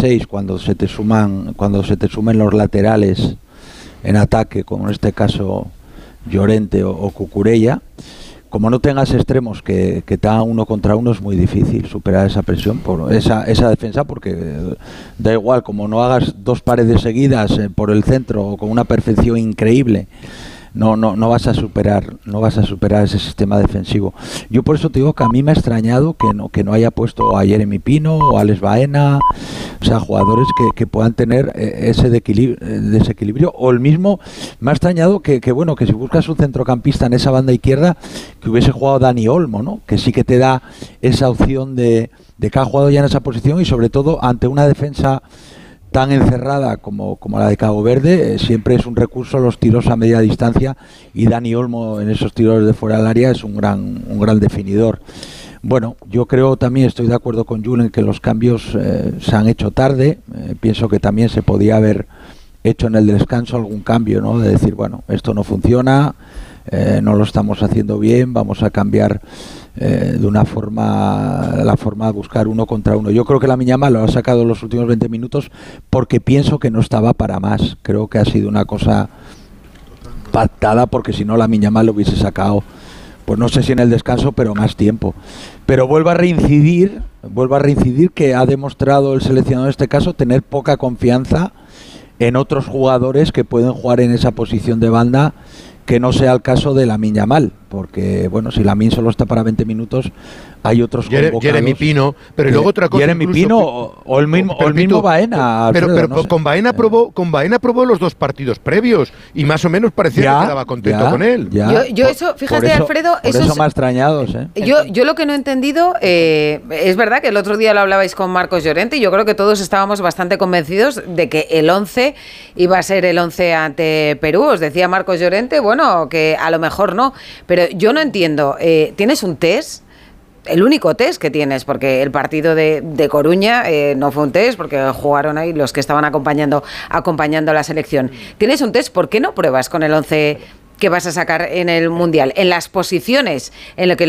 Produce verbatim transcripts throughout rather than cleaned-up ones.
seis cuando se te suman, cuando se te sumen los laterales en ataque, como en este caso Llorente o, o Cucurella. Como no tengas extremos que, que te hagan uno contra uno, es muy difícil superar esa presión, por esa, esa defensa, porque eh, da igual, como no hagas dos paredes seguidas eh, por el centro o con una perfección increíble, no, no, no vas a superar, no vas a superar ese sistema defensivo. Yo por eso te digo que a mí me ha extrañado que no, que no haya puesto a Jeremy Pino o a Alex Baena, o sea, jugadores que, que puedan tener eh, ese desequilibrio, o el mismo, me ha extrañado que, que bueno, que si buscas un centrocampista en esa banda izquierda, que hubiese jugado Dani Olmo, ¿no? Que sí que te da esa opción de, de que ha jugado ya en esa posición, y sobre todo ante una defensa tan encerrada como, como la de Cabo Verde, eh, siempre es un recurso los tiros a media distancia, y Dani Olmo en esos tiros de fuera del área es un gran, un gran definidor. Bueno, yo creo también, estoy de acuerdo con Julen, que los cambios eh, se han hecho tarde. Eh, pienso que también se podía haber hecho en el descanso algún cambio, ¿no? De decir, bueno, esto no funciona, eh, no lo estamos haciendo bien, vamos a cambiar eh, de una forma, la forma de buscar uno contra uno. Yo creo que Lamine Yamal lo ha sacado en los últimos veinte minutos porque pienso que no estaba para más. Creo que ha sido una cosa pactada, porque si no Lamine Yamal lo hubiese sacado, pues no sé si en el descanso, pero más tiempo. Pero vuelvo a reincidir, vuelvo a reincidir que ha demostrado el seleccionador en este caso tener poca confianza en otros jugadores que pueden jugar en esa posición de banda, que no sea el caso de Lamine Yamal, porque bueno, si Lamine solo está para veinte minutos, hay otros convocados. Jeremy Pino, pero luego otra cosa. Jeremy Pino o, o el mismo, o el mismo Baena. Pero, Alfredo, pero no sé. con Baena probó, con Baena probó los dos partidos previos y más o menos parecía ya, que quedaba contento ya, con él. Ya. Yo, yo eso, fíjate, eso, Alfredo, por eso, eso es, me ha extrañado, ¿eh? Yo, yo lo que no he entendido, eh, es verdad que el otro día lo hablabais con Marcos Llorente, y yo creo que todos estábamos bastante convencidos de que el once iba a ser el once ante Perú. Os decía Marcos Llorente, bueno, que a lo mejor no, pero yo no entiendo. Eh, ¿Tienes un test? El único test que tienes, porque el partido de, de Coruña eh, no fue un test, porque jugaron ahí los que estaban acompañando acompañando a la selección. Tienes un test, ¿por qué no pruebas con el once que vas a sacar en el Mundial, en las posiciones en, lo que,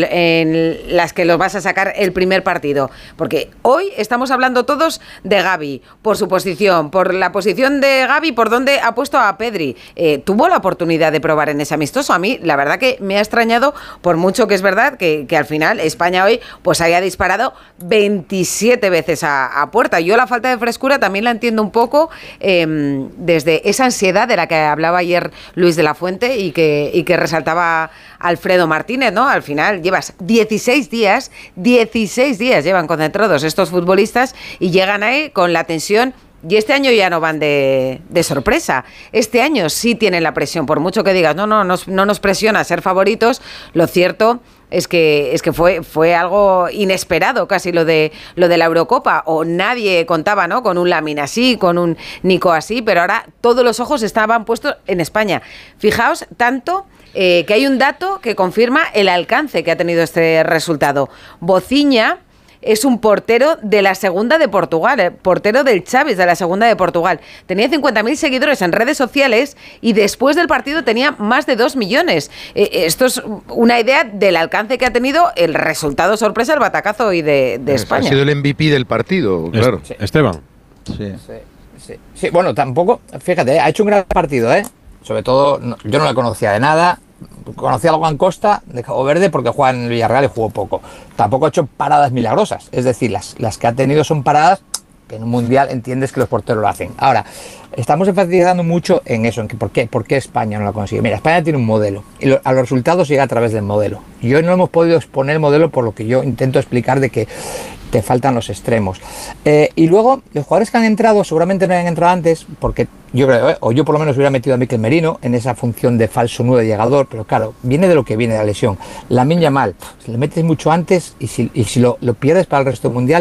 en las que los vas a sacar el primer partido? Porque hoy estamos hablando todos de Gavi, por su posición, por la posición de Gavi, por donde ha puesto a Pedri. Eh, ¿Tuvo la oportunidad de probar en ese amistoso? A mí, la verdad que me ha extrañado, por mucho que es verdad que, que al final España hoy pues haya disparado veintisiete veces a, a puerta. Yo la falta de frescura también la entiendo un poco eh, desde esa ansiedad de la que hablaba ayer Luis de la Fuente y Que, y que resaltaba Alfredo Martínez, ¿no? Al final llevas dieciséis días, dieciséis días llevan concentrados estos futbolistas y llegan ahí con la tensión. Y este año ya no van de, de sorpresa. Este año sí tienen la presión, por mucho que digas, no, no, nos, no nos presiona ser favoritos. Lo cierto es que es que fue fue algo inesperado casi lo de lo de la Eurocopa, o nadie contaba, ¿no?, con un Lamine así, con un Nico así, pero ahora todos los ojos estaban puestos en España. Fijaos tanto eh, que hay un dato que confirma el alcance que ha tenido este resultado. Bociña es un portero de la segunda de Portugal, eh, portero del Chaves de la segunda de Portugal. Tenía cincuenta mil seguidores en redes sociales y después del partido tenía más de dos millones. Eh, esto es una idea del alcance que ha tenido el resultado sorpresa, el batacazo hoy de, de España. Ha sido el M V P del partido, claro. Sí. Esteban. Sí. Sí, sí, sí. Bueno, tampoco, fíjate, ha hecho un gran partido, ¿eh? Sobre todo, no, yo no la conocía de nada. Conocía a Logan Costa de Cabo Verde porque juega en el Villarreal y jugó poco. Tampoco ha hecho paradas milagrosas. Es decir, las, las que ha tenido son paradas que en un mundial entiendes que los porteros lo hacen. Ahora, estamos enfatizando mucho en eso, en que por qué, por qué España no la consigue. Mira, España tiene un modelo y lo, a los resultados llega a través del modelo. Y hoy no hemos podido exponer el modelo por lo que yo intento explicar de que te faltan los extremos. Eh, y luego, los jugadores que han entrado seguramente no han entrado antes, porque yo creo, eh, o yo por lo menos hubiera metido a Mikel Merino en esa función de falso nueve llegador, pero claro, viene de lo que viene de la lesión. Lamine Yamal, si le metes mucho antes y si, y si lo, lo pierdes para el resto del mundial.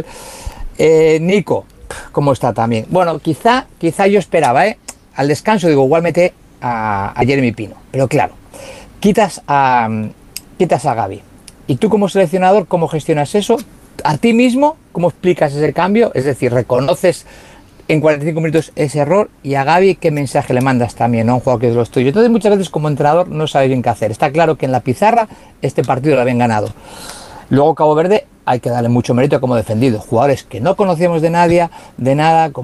Eh, Nico, ¿cómo está también? Bueno, quizá, quizá yo esperaba, ¿eh? Al descanso digo, igual mete a, a Jeremy Pino, pero claro, quitas a, quitas a Gavi. Y tú como seleccionador, ¿cómo gestionas eso? A ti mismo, ¿cómo explicas ese cambio? Es decir, reconoces en cuarenta y cinco minutos ese error, y a Gavi, ¿qué mensaje le mandas también, ¿no?, a un jugador que es de los tuyos? Entonces muchas veces como entrenador no sabes bien qué hacer. Está claro que en la pizarra este partido lo habían ganado. Luego Cabo Verde hay que darle mucho mérito como defendido. Jugadores que no conocíamos de nadie, de nada, como